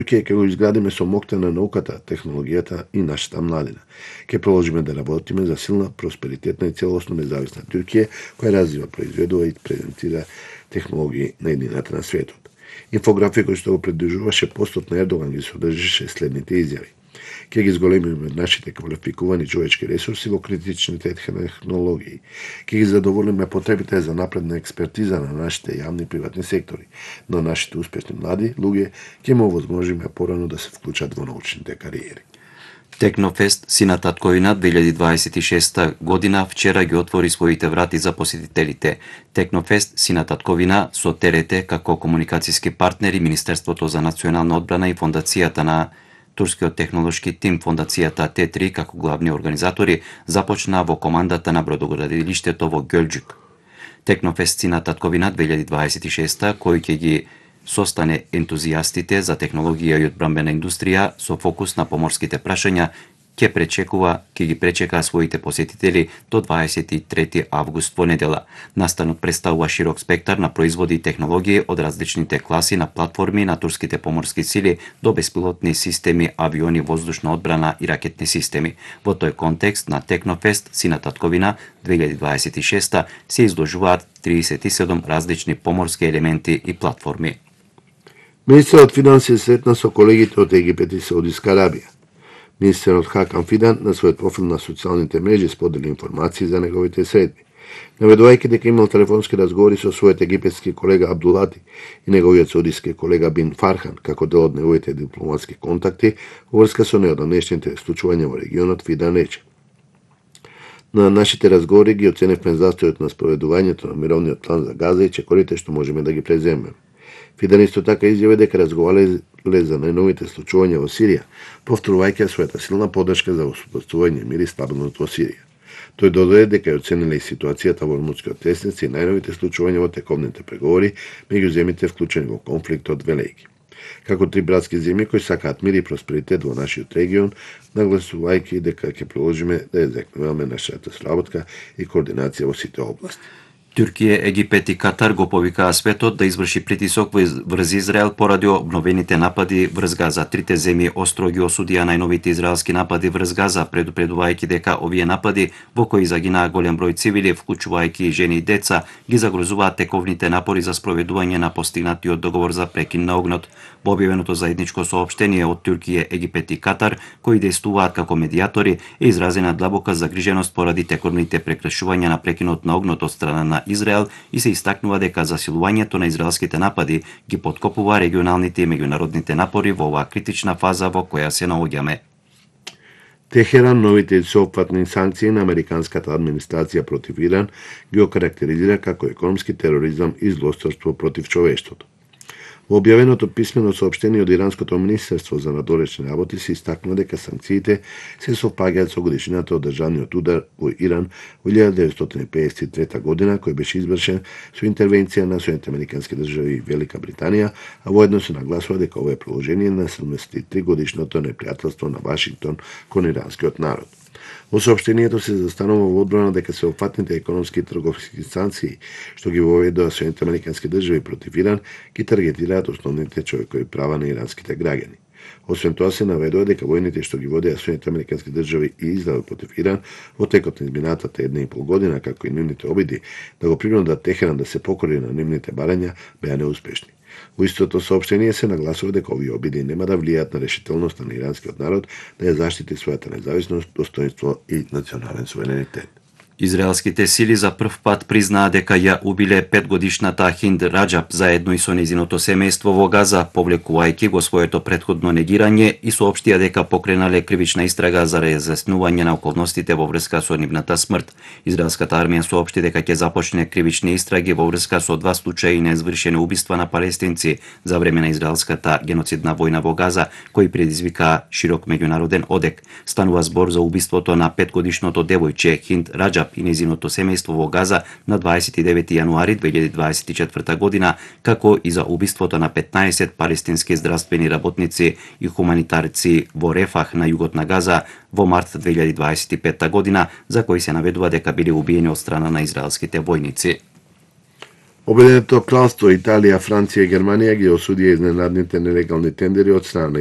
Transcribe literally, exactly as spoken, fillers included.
ќе го изградиме со моќта на науката, технологијата и нашата младина. Ќе продолжиме да работиме за силна, просперитетна и целосно независна Туркија, која развива, произведува и презентира технологии на едината на светот. Инфографикот што го придружуваше постот на Ердоган ги содржеше следните изјави. Ќе ги зголемиме нашите квалификувани човечки ресурси во критичните технологии. Ќе ги задоволиме потребите за напредна експертиза на нашите јавни и приватни сектори, но нашите успешни млади луѓе ќе му овозможиме порано да се вклучат во научните кариери. Технофест Сина татковина две илјади дваесет и шеста година вчера ги отвори своите врати за посетителите. Технофест Сина татковина со ТРТ како комуникацијски партнери Министерството за национална одбрана и фондацијата на Турскиот технолошки тим, фондацијата Т три како главни организатори започна во командата на бродоградилиштето во Гөлџук. Технофест Сина татковина две илјади дваесет и шеста кој ќе ги состане ентузијастите за технологија и одбрамбена индустрија со фокус на поморските прашања, ќе пречекува, ќе ги пречека своите посетители до дваесет и трети август во недела. Настанот представува широк спектар на производи и технологии од различните класи на платформи на турските поморски сили до беспилотни системи, авиони, воздушна одбрана и ракетни системи. Во тој контекст на Технофест Сина татковина две илјади дваесет и шеста се изложуваат триесет и седум различни поморски елементи и платформи. Министерот финансија сретна со колегите од Египет и Саудиска Арабија. Министерот Хакан Фидан на својот профил на социјалните мрежи сподели информации за неговите средби, наведувајќи дека имал телефонски разговори со својот египетски колега Абдулати и неговиот саудиски колега Бин Фархан, како дел од неговите дипломатски контакти во врска со неодамнешните случувања во регионот. Фидан рече: на нашите разговори ги оценевме застојот на спроведувањето на мировниот план за Газа и чекорите што можеме да ги преземеме. Фидан исто така изјави дека разговарале за најновите случувања во Сирија, повторувајќи својата силна поддршка за воспоставување мир и стабилност во Сирија. Тој додаде дека ја оцениле и ситуацијата во Ормудскиот тесниц и најновите случувања во тековните преговори меѓу земјите вклучени во конфликтот, велејќи. Како три братски земји кои сакаат мир и просперитет во нашиот регион, нагласувајќи дека ќе продолжиме да ја закнуваме нашата сработка и координација во сите области. Туркија, Египет и Катар го повикаа светот да изврши притисок врз Израел поради обновените напади врз Газа. Трите земји остро ги осудија најновите израелски напади врз Газа, предупредувајќи дека овие напади, во кои загинаа голем број цивили, вклучувајќи и жени и деца, ги загрозуваат тековните напори за спроведување на постигнатиот договор за прекин на огнот. Во објавеното заедничко соопштение од Туркија, Египет и Катар, кои действуваат како медијатори, е изразена длабока загриженост поради тековните прекршувања на прекинот на огнот од страна на Израел и се истакнува дека засилувањето на израелските напади ги поткопува регионалните и меѓународните напори во оваа критична фаза во која се наоѓаме. Техеран новите соопфатни санкции на американската администрација против Иран ги окарактеризира како економски тероризам и злосторство против човештвото. Во објавеното писмено соопштение од Иранското министерство за надворешни работи се истакнува дека санкциите се совпаѓаат со годишнината од државниот удар во Иран во илјада деветстотини педесет и трета година, кој беше извршен со интервенција на Соединетите американски држави и Велика Британија, а воедно се нагласува дека ова е продолжение на седумдесет и три годишното непријателство на Вашингтон кон иранскиот народ. Во соопштението се застанува во одбрана дека сеопфатните економски и трговски санкции што ги воведоа Соединетите американски држави против Иран ги таргетираат основните човекови права на иранските граѓани. Освен тоа се наведува дека војните што ги водеа Соединетите американски држави и Израел против Иран во текот на изминатата една и пол година, како и нивните обиди да го принудат Техеран да се покори на нивните барања, беа неуспешни. Во истото соопштение се нагласува дека овие обиди нема да влијаат на решителноста на иранскиот народ да ја заштити својата независност, достоинство и национален суверенитет. Израелските сили за прв пат признаа дека ја убиле петгодишната Хинд Раџаб заедно и со нејзиното семејство во Газа, повлекувајќи го своето претходно негирање и соопштија дека покренале кривична истрага за разјаснување на околностите во врска со нивната смрт. Израелската армија соопшти дека ќе започне кривични истраги во врска со два случаи на извршени убиства на палестинци за време на израелската геноцидна војна во Газа, кои предизвикаа широк меѓународен одек. Станува збор за убиството на петгодишното девојче Хинд Раџаб и нејзиното семејство во Газа на дваесет и девети јануари две илјади дваесет и четврта година, како и за убиството на петнаесет палестински здравствени работници и хуманитарци во Рефах на југот на Газа во март две илјади дваесет и петта година, за кои се наведува дека биле убиени од страна на израелските војници. Обединето кралство, Италија, Франција и Германија ги осудија изненадните нелегални тендери од страна